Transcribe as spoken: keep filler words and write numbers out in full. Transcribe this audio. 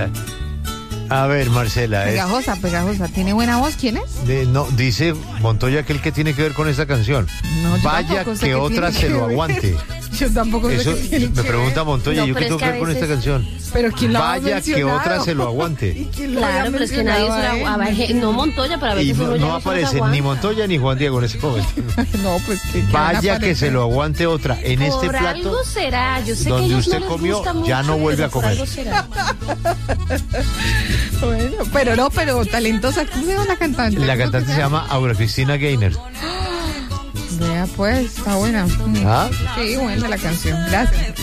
Marcela. A ver, Marcela. Pegajosa, es... pegajosa. ¿Tiene buena voz? ¿Quién es? De, no, dice Montoya que el que tiene que ver con esta canción. No, Vaya que, que otra se lo aguante. Yo tampoco sé Eso qué tiene me que pregunta ver. Montoya, No, ¿yo qué tengo que ver con esta canción? Pero ¿quién la Vaya que otra se lo aguante. Claro, pero es que nadie se lo aguante. No Montoya, para ver Y si no, no aparecen ni Montoya ni Juan Diego en ese momento. No, pues que Vaya que se lo aguante otra. En por este plato algo será. Yo sé donde que usted no comió, gusta ya mucho no vuelve eso, a comer. Por algo será. Bueno, pero no, pero talentosa. ¿Cómo se llama la cantante? La cantante se llama Aura Cristina Gaynor. Vea pues, está buena. ¿Ah? Sí, buena la canción. Gracias.